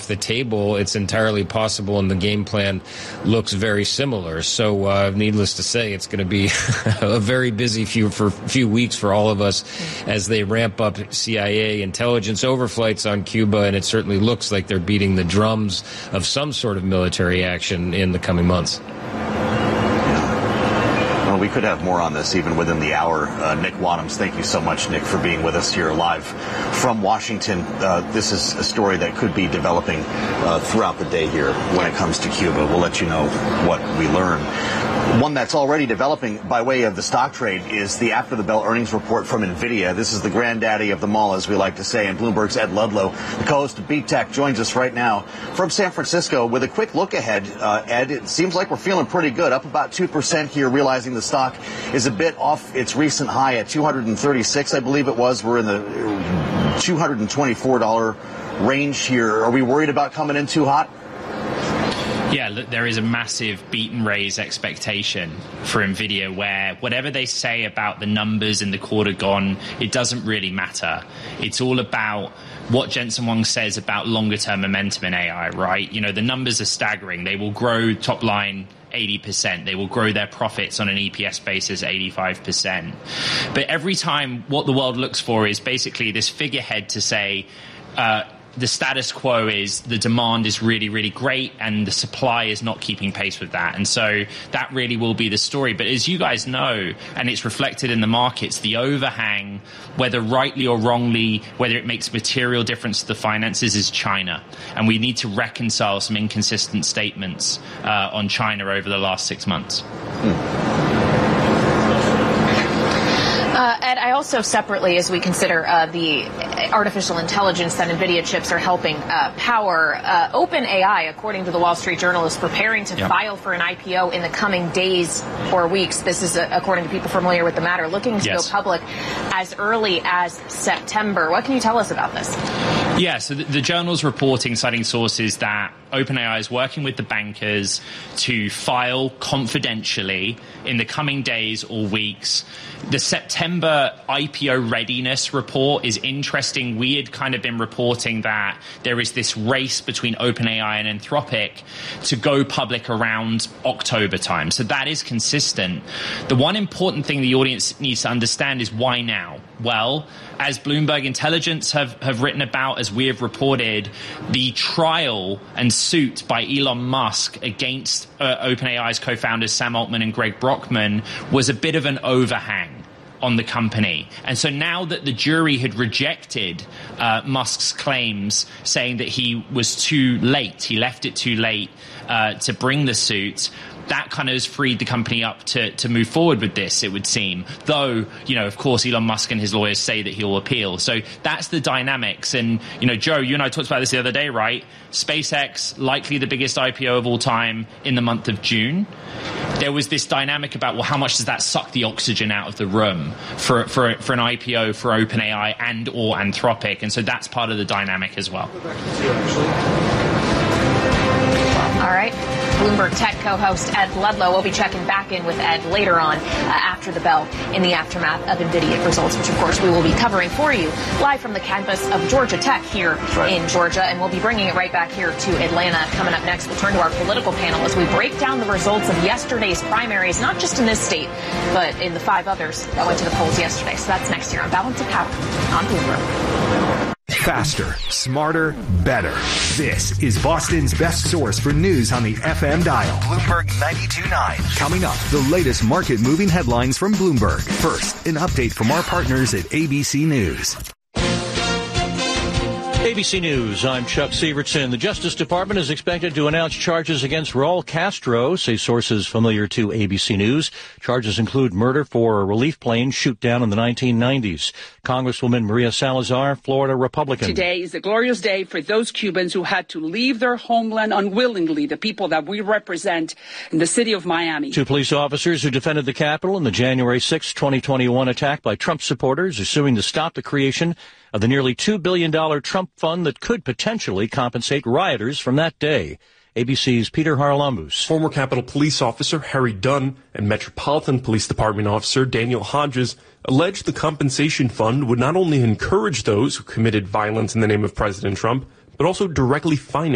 off the table. It's entirely possible, and the game plan looks very similar. So, needless to say, it's going to be a very busy few weeks for all of us as they ramp up CIA intelligence overflights on Cuba, and it certainly looks like they're beating the drums of some sort of military action in the coming months. Well, we could have more on this even within the hour. Nick Wadhams, thank you so much, Nick, for being with us here live from Washington. This is a story that could be developing throughout the day here when it comes to Cuba. We'll let you know what we learn. One that's already developing by way of the stock trade is the after-the-bell earnings report from NVIDIA. This is the granddaddy of them all, as we like to say, and Bloomberg's Ed Ludlow, the co-host of Beat Tech, joins us right now from San Francisco with a quick look ahead. Ed, it seems like we're feeling pretty good, up about 2% here, realizing the stock is a bit off its recent high at 236, I believe it was. We're in the $224 range here. Are we worried about coming in too hot? Yeah, look, there is a massive beat and raise expectation for NVIDIA where whatever they say about the numbers in the quarter gone, it doesn't really matter. It's all about what Jensen Huang says about longer-term momentum in AI, right? You know, the numbers are staggering. They will grow top line 80%. They will grow their profits on an EPS basis 85%. But every time what the world looks for is basically this figurehead to say, the status quo is the demand is really, really great and the supply is not keeping pace with that. And so that really will be the story. But as you guys know, and it's reflected in the markets, the overhang, whether rightly or wrongly, whether it makes a material difference to the finances, is China. And we need to reconcile some inconsistent statements on China over the last 6 months. Ed, I also separately, as we consider the artificial intelligence that NVIDIA chips are helping power, OpenAI, according to the Wall Street Journal, is preparing to file for an IPO in the coming days or weeks. This is, according to people familiar with the matter, looking to go public as early as September. What can you tell us about this? Yeah, so the journal's reporting, citing sources, that OpenAI is working with the bankers to file confidentially in the coming days or weeks. The September IPO readiness report is interesting. We had kind of been reporting that there is this race between OpenAI and Anthropic to go public around October time. So that is consistent. The one important thing the audience needs to understand is why now? Well, as Bloomberg Intelligence have written about, as we have reported, the trial and suit by Elon Musk against OpenAI's co-founders Sam Altman and Greg Brockman was a bit of an overhang on the company. And so now that the jury had rejected Musk's claims, saying that he was too late, he left it too late to bring the suit, that kind of has freed the company up to move forward with this, it would seem. Though, you know, of course, Elon Musk and his lawyers say that he'll appeal. So that's the dynamics. And, you know, Joe, you and I talked about this the other day, right? SpaceX, likely the biggest IPO of all time in the month of June. There was this dynamic about, well, how much does that suck the oxygen out of the room for an IPO for OpenAI and or Anthropic? And so that's part of the dynamic as well. All right. Bloomberg Tech co-host Ed Ludlow. We'll be checking back in with Ed later on after the bell in the aftermath of NVIDIA results, which, of course, we will be covering for you live from the campus of Georgia Tech here in Georgia. And we'll be bringing it right back here to Atlanta. Coming up next, we'll turn to our political panel as we break down the results of yesterday's primaries, not just in this state, but in the 5 others that went to the polls yesterday. So that's next year on Balance of Power on Bloomberg. Faster, smarter, better. This is Boston's best source for news on the FM dial. Bloomberg 92.9. Coming up, the latest market-moving headlines from Bloomberg. First, an update from our partners at ABC News. ABC News, I'm Chuck Severson. The Justice Department is expected to announce charges against Raul Castro, say sources familiar to ABC News. Charges include murder for a relief plane shoot down in the 1990s. Congresswoman Maria Salazar, Florida Republican. Today is a glorious day for those Cubans who had to leave their homeland unwillingly, the people that we represent in the city of Miami. 2 police officers who defended the Capitol in the January 6, 2021 attack by Trump supporters are suing to stop the creation of the nearly $2 billion Trump fund that could potentially compensate rioters from that day. ABC's Peter Haralambous. Former Capitol Police Officer Harry Dunn and Metropolitan Police Department Officer Daniel Hodges alleged the compensation fund would not only encourage those who committed violence in the name of President Trump, but also directly finance